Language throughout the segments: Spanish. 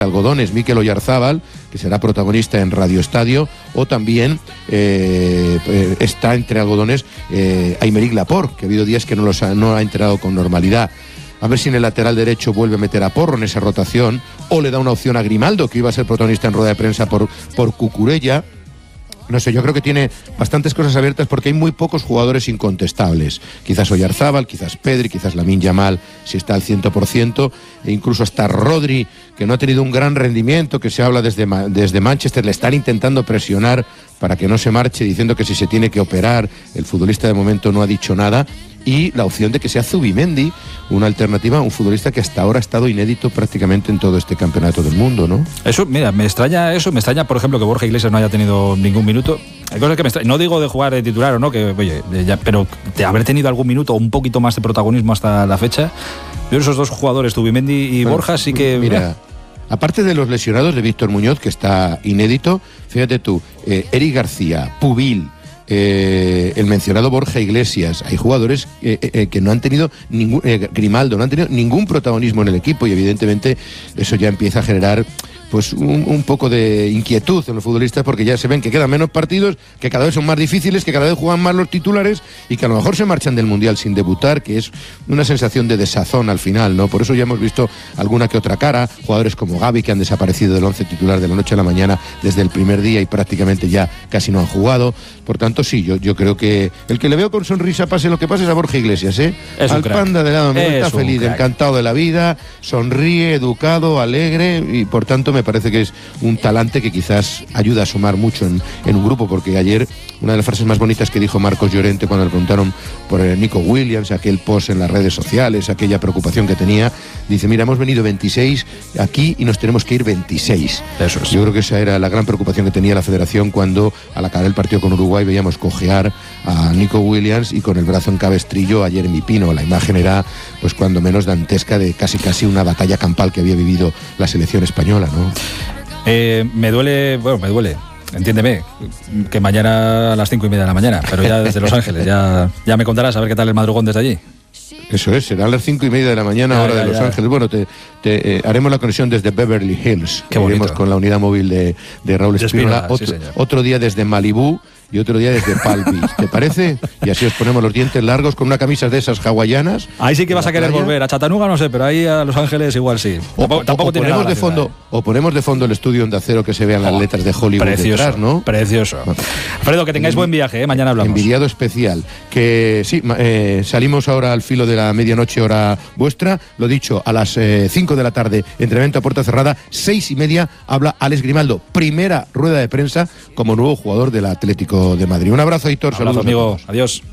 Algodones, Mikel Oyarzábal, que será protagonista en Radio Estadio, o también está entre algodones Aymeric Laporte, que ha habido días que no ha entrado con normalidad. A ver si en el lateral derecho vuelve a meter a Porro en esa rotación, o le da una opción a Grimaldo, que iba a ser protagonista en rueda de prensa por Cucurella. No sé, yo creo que tiene bastantes cosas abiertas porque hay muy pocos jugadores incontestables. Quizás Oyarzábal, quizás Pedri, quizás Lamine Yamal, si está al 100%, e incluso hasta Rodri, que no ha tenido un gran rendimiento, que se habla desde Manchester, le están intentando presionar para que no se marche, diciendo que si se tiene que operar. El futbolista de momento no ha dicho nada. Y la opción de que sea Zubimendi una alternativa, un futbolista que hasta ahora ha estado inédito prácticamente en todo este campeonato del mundo, ¿no? Eso, mira, me extraña, por ejemplo, que Borja Iglesias no haya tenido ningún minuto. Hay cosas que me extrañan, no digo de jugar de titular o no, que oye, pero de haber tenido algún minuto o un poquito más de protagonismo hasta la fecha. Yo esos dos jugadores, Zubimendi y Borja, sí que... Mira, aparte de los lesionados de Víctor Muñoz, que está inédito, fíjate tú, Eric García, Pubil, el mencionado Borja Iglesias, hay jugadores que no han tenido Grimaldo, no han tenido ningún protagonismo en el equipo, y evidentemente eso ya empieza a generar pues un poco de inquietud en los futbolistas, porque ya se ven que quedan menos partidos, que cada vez son más difíciles, que cada vez juegan más los titulares y que a lo mejor se marchan del Mundial sin debutar, que es una sensación de desazón al final, ¿no? Por eso ya hemos visto alguna que otra cara, jugadores como Gavi que han desaparecido del 11 titular de la noche a la mañana desde el primer día y prácticamente ya casi no han jugado. Por tanto, sí, yo creo que el que le veo con sonrisa, pase lo que pase, es a Borja Iglesias, ¿eh? Al panda de lado, está feliz, encantado de la vida, sonríe, educado, alegre, y por tanto me parece que es un talante que quizás ayuda a sumar mucho en un grupo, porque ayer una de las frases más bonitas que dijo Marcos Llorente cuando le preguntaron por Nico Williams, aquel post en las redes sociales, aquella preocupación que tenía, dice, mira, hemos venido 26 aquí y nos tenemos que ir 26. Eso es. Yo creo que esa era la gran preocupación que tenía la federación cuando al acabar el partido con Uruguay veíamos cojear a Nico Williams y con el brazo en cabestrillo a Jeremy Pino. La imagen era, pues cuando menos, dantesca, de casi una batalla campal que había vivido la selección española, ¿no? Me duele, entiéndeme, que mañana a las 5:30 de la mañana, pero ya desde Los Ángeles, ya me contarás a ver qué tal el madrugón desde allí. Eso es, será a las 5:30 de la mañana, hora de Los Ángeles. Bueno, haremos la conexión desde Beverly Hills, que iremos con la unidad móvil de Raúl Espínola, otro día desde Malibú y otro día desde Palm Beach, ¿te parece? Y así os ponemos los dientes largos con una camisa de esas hawaianas. Ahí sí que vas a querer volver, a Chattanooga no sé, pero ahí a Los Ángeles igual sí. Tampoco tiene ponemos de fondo, o ponemos de fondo el estudio Onda Cero, que se vean las letras de Hollywood detrás, ¿no? Precioso. Alfredo, que tengáis buen viaje, mañana hablamos. Envidiado especial. Que sí, salimos ahora al filo de la medianoche, hora vuestra. Lo dicho, a las 5 de la tarde, entrenamiento a puerta cerrada, 6:30, habla Alex Grimaldo. Primera rueda de prensa como nuevo jugador del Atlético de Madrid. Un abrazo, Aitor. Saludos, amigo. Adiós.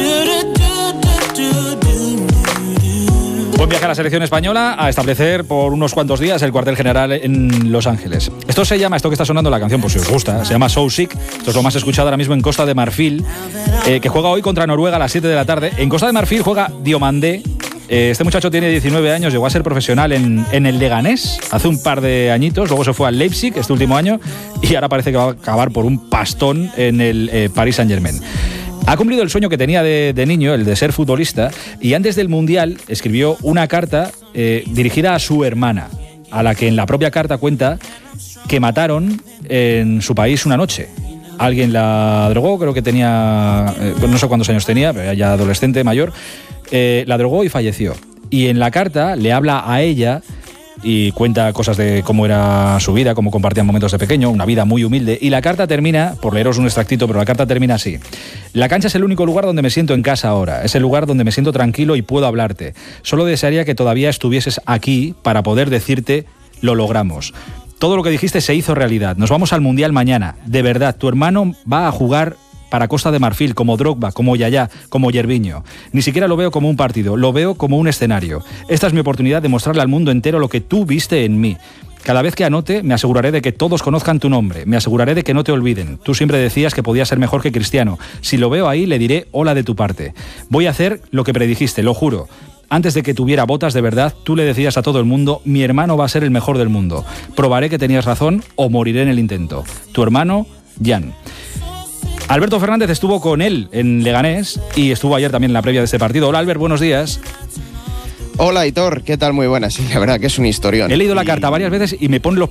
Buen viaje a la selección española, a establecer por unos cuantos días el cuartel general en Los Ángeles. Esto que está sonando la canción, por si os gusta, se llama So Sick. Esto es lo más escuchado ahora mismo en Costa de Marfil, que juega hoy contra Noruega a las 7 de la tarde. En Costa de Marfil juega Diomandé. Este muchacho tiene 19 años, llegó a ser profesional en el Leganés hace un par de añitos, luego se fue al Leipzig este último año y ahora parece que va a acabar por un pastón en el Paris Saint-Germain. Ha cumplido el sueño que tenía de niño, el de ser futbolista, y antes del Mundial escribió una carta dirigida a su hermana, a la que en la propia carta cuenta que mataron en su país una noche. Alguien la drogó, creo que tenía, no sé cuántos años tenía, pero ya adolescente, mayor. La drogó y falleció. Y en la carta le habla a ella y cuenta cosas de cómo era su vida, cómo compartían momentos de pequeño, una vida muy humilde. Y la carta termina, por leeros un extractito, pero la carta termina así: la cancha es el único lugar donde me siento en casa ahora, es el lugar donde me siento tranquilo y puedo hablarte. Solo desearía que todavía estuvieses aquí para poder decirte, lo logramos. Todo lo que dijiste se hizo realidad. Nos vamos al Mundial mañana. De verdad, tu hermano va a jugar para Costa de Marfil, como Drogba, como Yaya, como Yerviño. Ni siquiera lo veo como un partido, lo veo como un escenario. Esta es mi oportunidad de mostrarle al mundo entero lo que tú viste en mí. Cada vez que anote, me aseguraré de que todos conozcan tu nombre. Me aseguraré de que no te olviden. Tú siempre decías que podías ser mejor que Cristiano. Si lo veo ahí, le diré hola de tu parte. Voy a hacer lo que predijiste, lo juro. Antes de que tuviera botas de verdad, tú le decías a todo el mundo, mi hermano va a ser el mejor del mundo. Probaré que tenías razón o moriré en el intento. Tu hermano, Jan. Alberto Fernández estuvo con él en Leganés y estuvo ayer también en la previa de este partido. Hola, Albert, buenos días. Hola, Aitor, ¿qué tal? Muy buenas. Sí, la verdad que es un historión. He leído la carta varias veces y me ponen los